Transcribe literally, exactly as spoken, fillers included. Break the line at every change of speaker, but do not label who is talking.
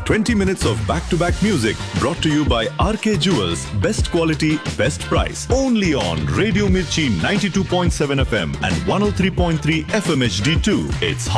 twenty minutes of back-to-back music brought to you by R K Jewels. Best quality, best price. Only on Radio Mirchi ninety-two point seven F M and one oh three point three F M H D two. It's